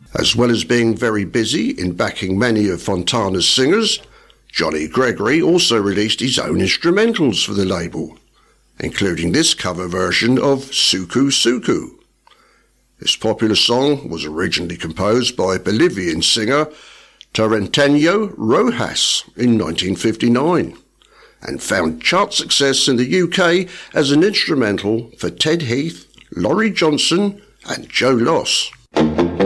As well as being very busy in backing many of Fontana's singers, Johnny Gregory also released his own instrumentals for the label, including this cover version of Suku Suku. This popular song was originally composed by Bolivian singer Terenteno Rojas in 1959 and found chart success in the UK as an instrumental for Ted Heath, Laurie Johnson and Joe Loss.